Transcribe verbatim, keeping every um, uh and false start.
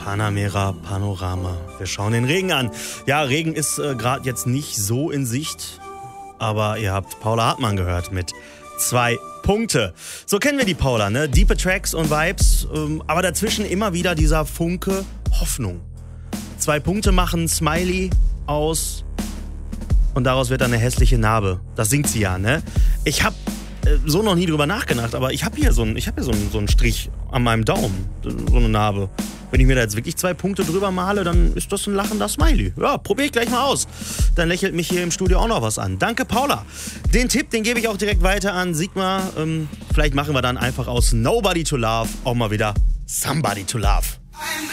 Panamera Panorama. Wir schauen den Regen an. Ja, Regen ist äh, gerade jetzt nicht so in Sicht, aber ihr habt Paula Hartmann gehört mit zwei Punkte. So kennen wir die Paula, ne? Diepe Tracks und Vibes, ähm, aber dazwischen immer wieder dieser Funke Hoffnung. Zwei Punkte machen Smiley aus und daraus wird dann eine hässliche Narbe. Das singt sie ja, ne? Ich hab äh, so noch nie drüber nachgedacht, aber ich hab hier so einen, ich hab hier so einen, so einen Strich an meinem Daumen, so eine Narbe. Wenn ich mir da jetzt wirklich zwei Punkte drüber male, dann ist das ein lachender Smiley. Ja, probiere ich gleich mal aus. Dann lächelt mich hier im Studio auch noch was an. Danke, Paula. Den Tipp, den gebe ich auch direkt weiter an Sigma. Ähm, vielleicht machen wir dann einfach aus Nobody to Love auch mal wieder Somebody to Love.